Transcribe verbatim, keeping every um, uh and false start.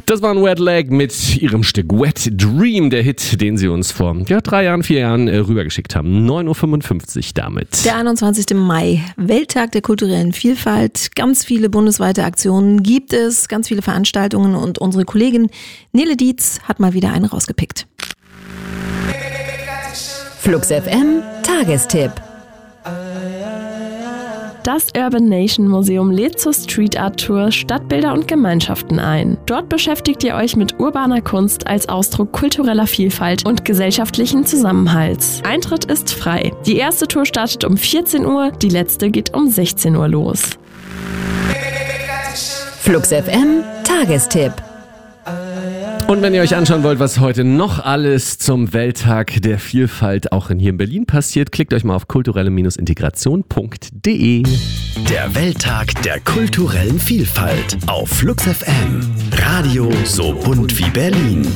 Das war ein Wet Leg mit ihrem Stück Wet Dream, der Hit, den sie uns vor ja, drei Jahren, vier Jahren äh, rübergeschickt haben. neun Uhr fünfundfünfzig damit. Der einundzwanzigsten Mai, Welttag der kulturellen Vielfalt. Ganz viele bundesweite Aktionen gibt es, ganz viele Veranstaltungen und unsere Kollegin Nele Dietz hat mal wieder eine rausgepickt. Flux F M Tagestipp. Das Urban Nation Museum lädt zur Street Art Tour Stadtbilder und Gemeinschaften ein. Dort beschäftigt ihr euch mit urbaner Kunst als Ausdruck kultureller Vielfalt und gesellschaftlichen Zusammenhalts. Eintritt ist frei. Die erste Tour startet um vierzehn Uhr, die letzte geht um sechzehn Uhr los. Flux F M Tagestipp. Und wenn ihr euch anschauen wollt, was heute noch alles zum Welttag der Vielfalt auch hier in Berlin passiert, klickt euch mal auf kulturelle Integration punkt de. Der Welttag der kulturellen Vielfalt auf Flux F M. Radio so bunt wie Berlin.